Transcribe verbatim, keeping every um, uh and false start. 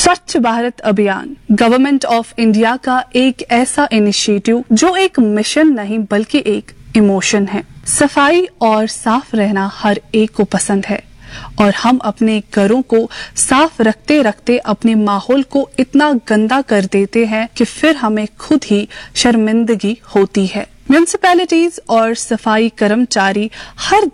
स्वच्छ भारत अभियान government of India का एक ऐसा इनिशिएटिव जो एक मिशन नहीं बल्कि एक इमोशन है। सफाई और साफ रहना हर एक को पसंद है और हम अपने घरों को साफ रखते रखते अपने माहौल को इतना गंदा कर देते हैं कि फिर हमें खुद ही शर्मिंदगी होती है। म्यूनिसिपैलिटीज और सफाई कर्मचारी हर